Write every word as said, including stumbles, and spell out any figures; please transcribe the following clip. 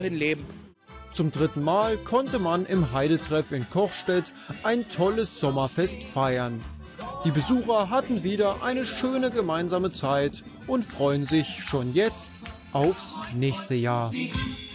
leben. Zum dritten Mal konnte man im Heideltreff in Kochstedt ein tolles Sommerfest feiern. Die Besucher hatten wieder eine schöne gemeinsame Zeit und freuen sich schon jetzt aufs nächste Jahr.